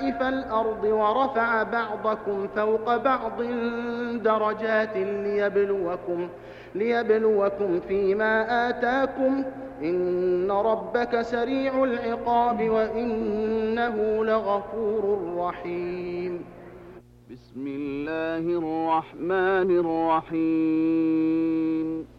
خسائف الأرض ورفع بعضكم فوق بعض درجات ليبلوكم فيما آتاكم إن ربك سريع العقاب وإنه لغفور رحيم. بسم الله الرحمن الرحيم.